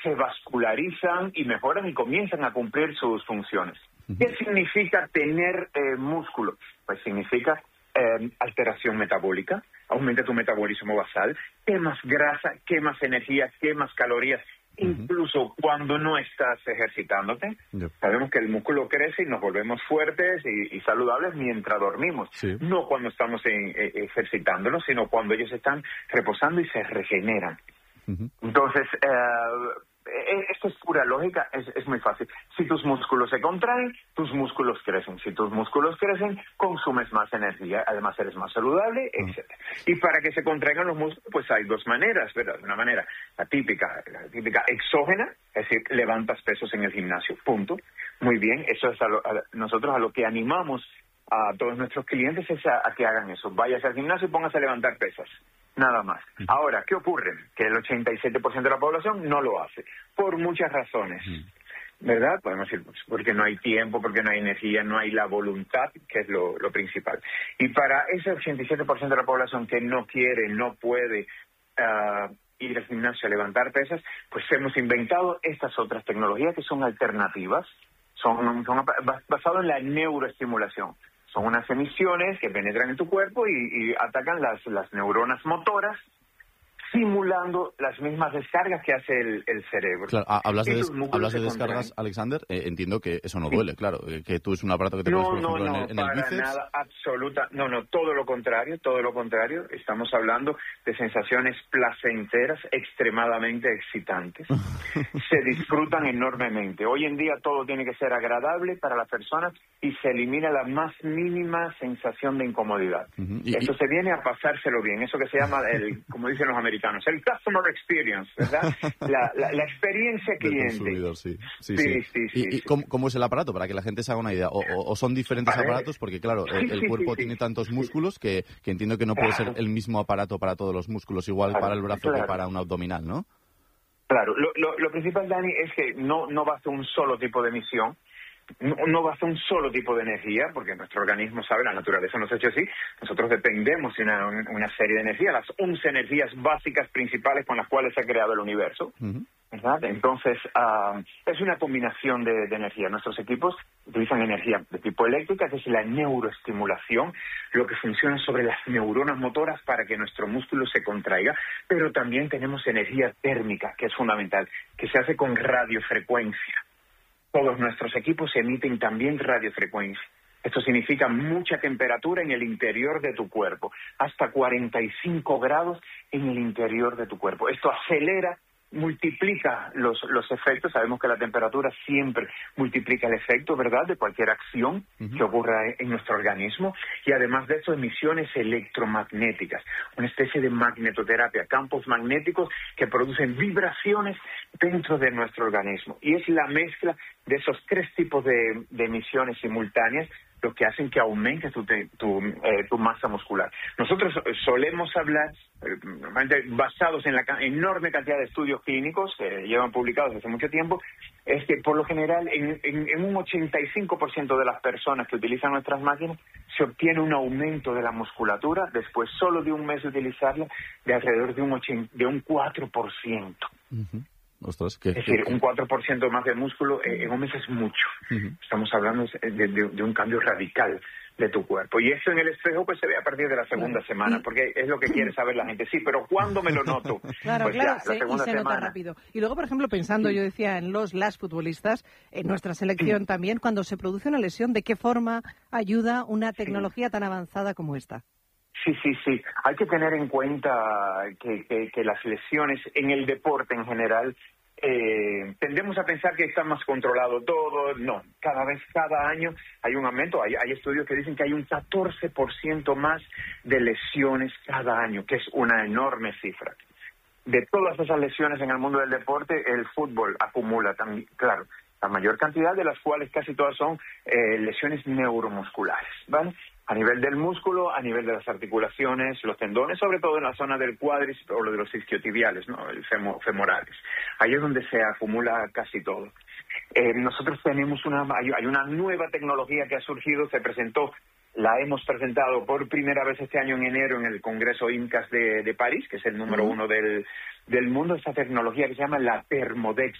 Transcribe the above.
se vascularizan y mejoran y comienzan a cumplir sus funciones. ¿Qué significa tener músculo? Pues significa alteración metabólica, aumenta tu metabolismo basal, quemas grasa, quemas energía, quemas calorías, incluso cuando no estás ejercitándote. Sabemos que el músculo crece y nos volvemos fuertes y saludables mientras dormimos. No cuando estamos ejercitándonos, sino cuando ellos están reposando y se regeneran. Entonces, esto es pura lógica, es muy fácil. Si tus músculos se contraen, tus músculos crecen. Si tus músculos crecen, consumes más energía, además eres más saludable, etcétera. Y para que se contraigan los músculos, pues hay dos maneras, ¿verdad? Una manera, la típica exógena, es decir, levantas pesos en el gimnasio, punto. Muy bien, eso es nosotros a lo que animamos a todos nuestros clientes es a que hagan eso. Vayas al gimnasio y póngase a levantar pesas. Nada más. Ahora, ¿qué ocurre? Que el 87% de la población no lo hace, por muchas razones, ¿verdad? Podemos decir, pues, porque no hay tiempo, porque no hay energía, no hay la voluntad, que es lo principal. Y para ese 87% de la población que no quiere, no puede ir al gimnasio a levantar pesas, pues hemos inventado estas otras tecnologías que son alternativas, son basadas en la neuroestimulación. Son unas emisiones que penetran en tu cuerpo y atacan las neuronas motoras, simulando las mismas descargas que hace el cerebro. Claro, hablas de descargas, Alexander. Entiendo que eso no duele, claro. Que tú es un aparato que te pones, por ejemplo, en el bíceps. Nada, absoluta. No, todo lo contrario. Estamos hablando de sensaciones placenteras extremadamente excitantes. Se disfrutan enormemente. Hoy en día todo tiene que ser agradable para las personas y se elimina la más mínima sensación de incomodidad. Eso se viene a pasárselo bien. Eso que se llama, como dicen los americanos, el customer experience, ¿verdad? La experiencia cliente. ¿Y cómo es el aparato? Para que la gente se haga una idea. ¿O son diferentes aparatos? Porque, claro, el cuerpo tiene tantos músculos que entiendo que no puede ser el mismo aparato para todos los músculos, igual para el brazo que para un abdominal, ¿no? Claro. Lo principal, Dani, es que no basta un solo tipo de emisión. No basta un solo tipo de energía, porque nuestro organismo sabe, la naturaleza nos ha hecho así. Nosotros dependemos de una serie de energías, las 11 energías básicas principales con las cuales se ha creado el universo, ¿verdad? Entonces, es una combinación de energía. Nuestros equipos utilizan energía de tipo eléctrica, que es la neuroestimulación, lo que funciona sobre las neuronas motoras para que nuestro músculo se contraiga, pero también tenemos energía térmica, que es fundamental, que se hace con radiofrecuencia. Todos nuestros equipos emiten también radiofrecuencia. Esto significa mucha temperatura en el interior de tu cuerpo, hasta 45 grados en el interior de tu cuerpo. Esto acelera, multiplica los efectos. Sabemos que la temperatura siempre multiplica el efecto, ¿verdad?, de cualquier acción que ocurra en nuestro organismo. Y además de eso, emisiones electromagnéticas, una especie de magnetoterapia, campos magnéticos que producen vibraciones dentro de nuestro organismo. Y es la mezcla de esos tres tipos de emisiones simultáneas lo que hacen que aumente tu masa muscular. Nosotros solemos hablar, basados en la enorme cantidad de estudios clínicos que llevan publicados hace mucho tiempo, es que por lo general en un 85% de las personas que utilizan nuestras máquinas se obtiene un aumento de la musculatura después solo de un mes de utilizarla de alrededor de un 4%. Ostras, es decir, un 4% más de músculo en un mes es mucho. Estamos hablando de un cambio radical de tu cuerpo. Y eso en el espejo pues se ve a partir de la segunda semana, porque es lo que quiere saber la gente. Sí, pero ¿cuándo me lo noto? Claro, pues claro, ya, la segunda se semana. nota rápido. Y luego, por ejemplo, pensando, yo decía, en las futbolistas, en nuestra selección también, cuando se produce una lesión, ¿de qué forma ayuda una tecnología tan avanzada como esta? Sí. Hay que tener en cuenta que las lesiones en el deporte en general tendemos a pensar que está más controlado todo. No, cada año hay un aumento. Hay estudios que dicen que hay un 14% más de lesiones cada año, que es una enorme cifra. De todas esas lesiones en el mundo del deporte, el fútbol acumula también, claro, la mayor cantidad, de las cuales casi todas son lesiones neuromusculares, ¿vale? A nivel del músculo, a nivel de las articulaciones, los tendones, sobre todo en la zona del cuádriceps o lo de los isquiotibiales, ¿no?, el femorales. Ahí es donde se acumula casi todo. Nosotros tenemos hay una nueva tecnología que ha surgido, se presentó La hemos presentado por primera vez este año en enero en el Congreso IMCAS de París, que es el número 1 del mundo, esta tecnología que se llama la Thermodex